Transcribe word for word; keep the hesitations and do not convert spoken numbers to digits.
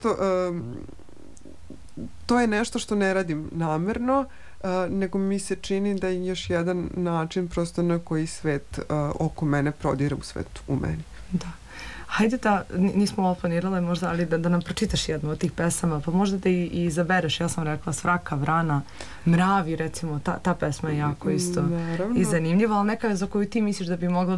To, um, to je nešto što ne radim namerno, uh, nego mi se čini da je još jedan način prosto na koji svet uh, oko mene prodire u svet u meni. Da. Hajde da, nismo ovo planirale možda, ali da, da nam pročitaš jednu od tih pesama, pa možda da i, i izabereš, ja sam rekla Svraka, Vrana, Mravi, recimo, ta, ta pesma je jako isto Naravno. I zanimljiva, ali neka za koju ti misliš da bi mogla